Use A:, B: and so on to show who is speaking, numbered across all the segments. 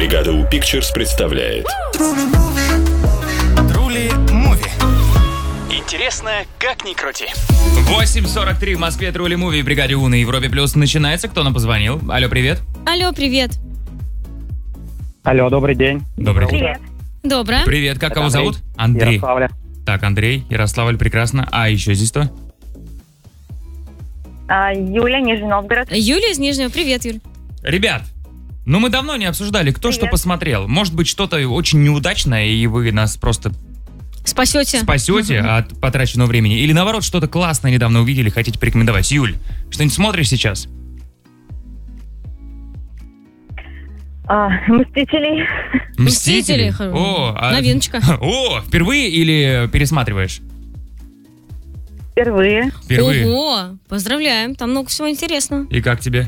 A: Бригада У Pictures представляет
B: Трули Муви. Интересно, как ни крути.
C: 8:43 в Москве, Трули Муви в Бригаде У на Европе Плюс начинается. Кто нам позвонил? Алло, привет.
D: Алло, привет.
E: Алло, добрый день.
C: Доброе утро.
D: Привет. Доброе.
C: Привет, как
E: Это
C: кого
E: Андрей.
C: зовут? Андрей.
E: Ярославля.
C: Так, Андрей, Ярославль, прекрасно. А еще здесь кто?
F: Юля, Нижний Новгород.
D: Юля из Нижнего. Привет, Юль.
C: Ребят, ну мы давно не обсуждали, кто
F: Привет.
C: что посмотрел. Может быть, что-то очень неудачное, и вы нас просто
D: Спасете.
C: спасете от потраченного времени. Или наоборот, что-то классное недавно увидели, хотите порекомендовать. Юль, что-нибудь смотришь сейчас?
F: Мстители.
D: Мстители.
C: О,
D: Новиночка.
C: О, впервые или пересматриваешь?
F: Впервые.
C: Впервые.
D: Ого, поздравляем. Там много всего интересного.
C: И как тебе?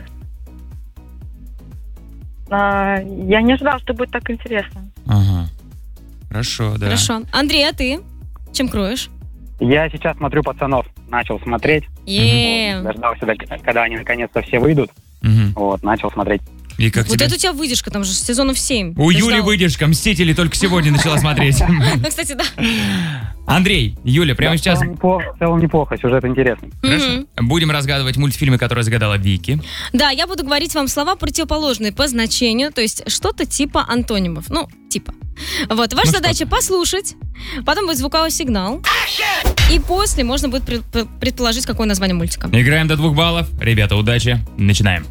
F: Я не ожидала, что будет так интересно.
C: Ага. Хорошо, да.
D: Хорошо. Андрей, а ты? Чем кроешь?
E: Я сейчас смотрю «Пацанов». Начал смотреть. Дождался, когда они наконец-то все выйдут.
C: Мгм.
E: Вот, начал смотреть.
C: И как
D: Вот
C: тебе?
D: это у тебя выдержка, там же сезонов 7.
C: У
D: Ты
C: Юли
D: ждал.
C: выдержка, «Мстители» только сегодня начала смотреть.
D: Ну, кстати, да.
C: Андрей, Юля, прямо
E: Да,
C: сейчас
E: В целом неплохо, сюжет интересный.
C: хорошо. Будем разгадывать мультфильмы, которые загадала Вики.
D: Да, я буду говорить вам слова противоположные по значению, то есть что-то типа антонимов. Ну, типа. Вот, ваша задача послушать, потом будет звуковой сигнал, и после можно будет предположить, какое название мультика.
C: Играем до 2 баллов. Ребята, удачи. Начинаем.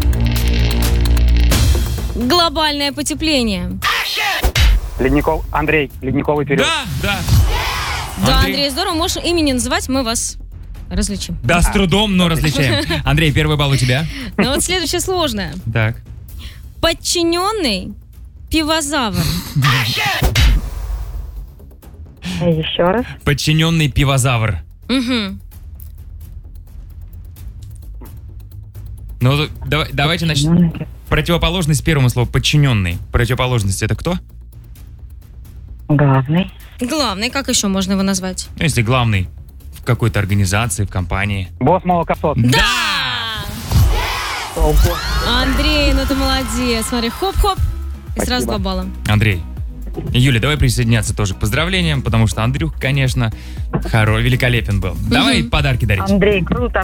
D: Глобальное потепление.
E: Андрей, «Ледниковый период».
C: Да.
D: Да, Андрей, здорово, можешь имени называть, мы вас различим.
C: Да, с трудом, но различаем. Андрей, первый балл у тебя.
D: Ну вот следующее сложное.
C: Так.
D: Подчиненный пивозавр.
F: Еще раз.
C: Подчиненный пивозавр.
D: Угу.
C: Ну, давайте начнем. Противоположность первому слову. Подчиненный. Противоположность это кто?
F: Главный.
D: Главный, как еще можно его назвать?
C: Ну, если главный в какой-то организации, в компании.
E: «Босс молокосос».
D: Да! Андрей, ну ты молодец. Смотри, хоп-хоп. И сразу 2 балла.
C: Андрей. Юля, давай присоединяться тоже к поздравлениям, потому что Андрюх, конечно, великолепен был. Давай подарки дарить.
F: Андрей, круто.